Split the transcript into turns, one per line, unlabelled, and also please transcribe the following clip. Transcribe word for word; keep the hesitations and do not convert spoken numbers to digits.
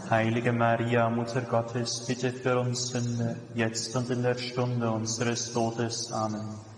Heilige Maria, Mutter Gottes, bitte für uns Sünder, jetzt und in der Stunde unseres Todes. Amen.